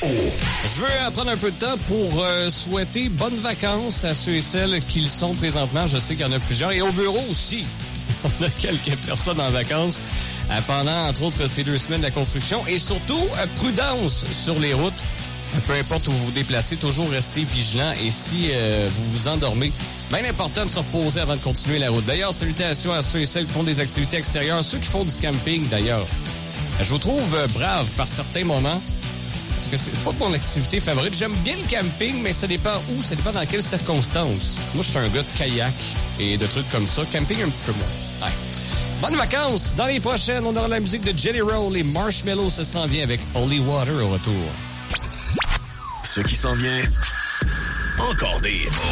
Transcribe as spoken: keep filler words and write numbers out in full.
Je veux prendre un peu de temps pour euh, souhaiter bonnes vacances à ceux et celles qui le sont présentement. Je sais qu'il y en a plusieurs. Et au bureau aussi, on a quelques personnes en vacances euh, pendant, entre autres, ces deux semaines de la construction. Et surtout, euh, prudence sur les routes. Peu importe où vous vous déplacez, toujours restez vigilant. Et si euh, vous vous endormez, bien important de se reposer avant de continuer la route. D'ailleurs, salutations à ceux et celles qui font des activités extérieures, ceux qui font du camping d'ailleurs. Je vous trouve euh, brave par certains moments, parce que c'est pas mon activité favorite. J'aime bien le camping, mais ça dépend où, ça dépend dans quelles circonstances. Moi, je suis un gars de kayak et de trucs comme ça. Camping, un petit peu moins. Ouais. Bonnes vacances! Dans les prochaines, on aura la musique de Jelly Roll et Marshmallow. Ça s'en vient avec Holy Water au retour. Ce qui s'en vient, encore des hits.